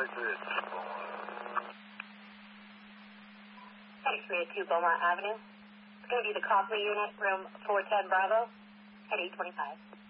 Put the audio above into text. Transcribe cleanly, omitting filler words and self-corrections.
302 Beaumont Avenue. It's going to be the Copley unit, room 410 Bravo, at 825.